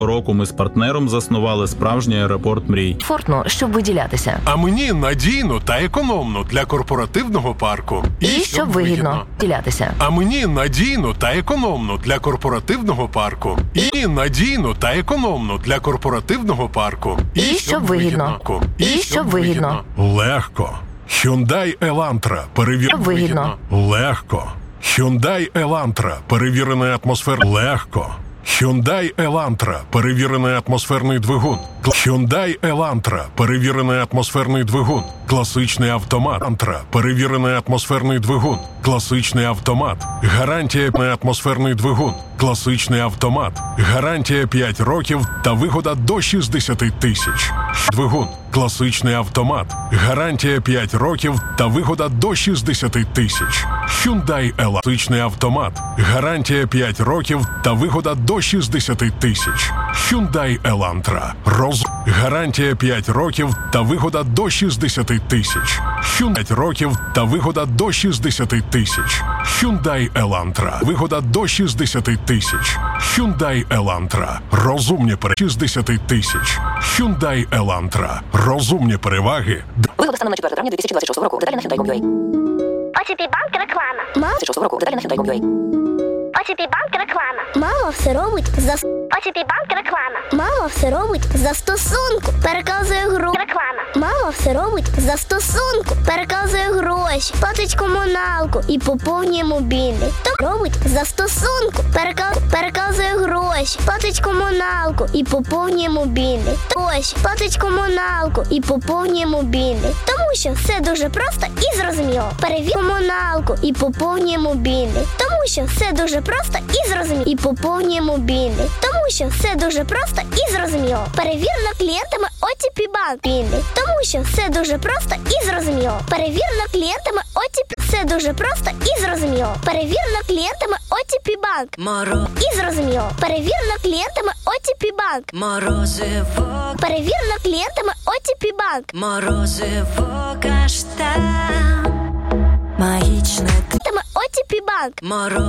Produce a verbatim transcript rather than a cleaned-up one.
Року ми з партнером заснували справжній аеропорт мрій. Комфортно, щоб виділятися. А мені надійно та економно для корпоративного парку. І, І щоб вигідно ділятися. А мені надійно та економно для корпоративного парку. І надійно та економно для корпоративного парку. І, І щоб вигідно. І, І щоб вигідно. Легко. Hyundai Elantra. Перевір... Вигідно. Легко. Hyundai Elantra. Перевірений атмосфер. Легко. Hyundai Elantra. Перевірений атмосферний двигун. Hyundai Elantra. Перевірений атмосферний двигун. Класичний автомат. Elantra. Перевірений атмосферний двигун. Класичний автомат. Гарантія на атмосферний двигун. Класичний автомат. Гарантія п'ять років та вигода до шістдесят тисяч. Двигун. Класичний автомат. Гарантія п'ять років та вигода до шістдесят тисяч. Hyundai Elantra. Класичний автомат. Гарантія п'ять років та вигода до шістдесят тисяч. Hyundai Elantra. Роз... Гарантія п'ять років та вигода до шістдесят тисяч. Hyundai років та вигода до шістдесят тисяч. Hyundai Elantra. Вигода до шістдесят тисяч. Hyundai Elantra. Розумні переваги. шістдесят тисяч. Hyundai Elantra. Розумні переваги. Вигода станом на четверте травня дві тисячі двадцять шостого року. Деталі на Hyundai.com.ua. о те пі банк реклама. двадцять шостого року. Деталі на Hyundai.com.ua. о те пі банк реклама. Мама все робить за о те пі банк реклама. Мама все робить за стосунку. Переказує гроші. Реклама. Мама все робить за стосунку. Переказує гроші, платить комуналку і поповнює мобільний. То робить за стосунку. Переказ... Переказує гроші, платить комуналку і поповнює мобільний. Гроші, платить комуналку і поповнює мобільний. Тому що все дуже просто і зрозуміло. Перевір комуналку і поповнює мобільний. Тому що все дуже просто і зрозуміло. І поповнює мобільний. Тому що все дуже просто і зрозуміло. Перевірено клієнтами о те пі банк. Тому що все дуже просто і зрозуміло. Перевірено клієнтами о те пі. Все дуже просто і зрозуміло. Перевірено клієнтами о те пі банк. Моро. І зрозуміло. Перевірено клієнтами о те пі банк. Морозиво. Перевірено клієнтами о те пі банк. Морозиво каштан. Магічне. Клієнтами о те пі банк. Моро.